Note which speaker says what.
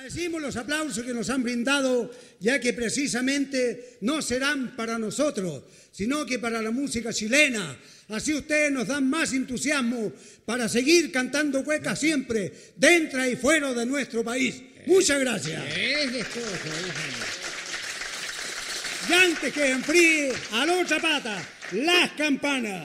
Speaker 1: Agradecimos los aplausos que nos han brindado, ya que precisamente no serán para nosotros, sino que para la música chilena. Así ustedes nos dan más entusiasmo para seguir cantando cuecas siempre, dentro y fuera de nuestro país. Muchas gracias. Y antes que enfríe, a la otra pata, las campanas.